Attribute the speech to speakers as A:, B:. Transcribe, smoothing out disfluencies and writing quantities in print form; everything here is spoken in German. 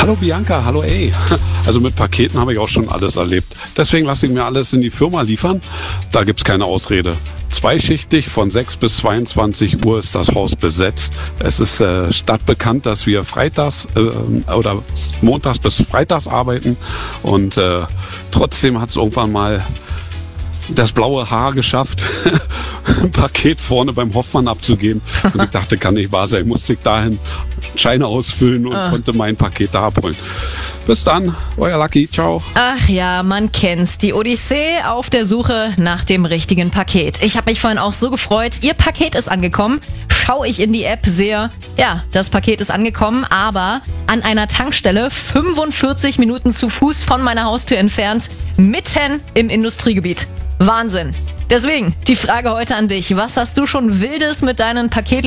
A: Hallo Bianca, hallo ey. Also mit Paketen habe ich auch schon alles erlebt. Deswegen lasse ich mir alles in die Firma liefern. Da gibt's keine Ausrede. Zweischichtig von 6 bis 22 Uhr ist das Haus besetzt. Es ist stadtbekannt, dass wir freitags oder montags bis freitags arbeiten. Und trotzdem hat es irgendwann mal das blaue Haar geschafft, ein Paket vorne beim Hoffmann abzugeben. Und ich dachte, kann nicht wahr sein. Musste ich dahin Scheine ausfüllen und konnte mein Paket da abholen. Bis dann, euer Lucky, ciao.
B: Ach ja, man kennt's. Die Odyssee auf der Suche nach dem richtigen Paket. Ich habe mich vorhin auch so gefreut. Ihr Paket ist angekommen. Schaue ich in die App, sehe, ja, das Paket ist angekommen, aber an einer Tankstelle 45 Minuten zu Fuß von meiner Haustür entfernt, mitten im Industriegebiet. Wahnsinn. Deswegen die Frage heute an dich. Was hast du schon Wildes mit deinen Paketen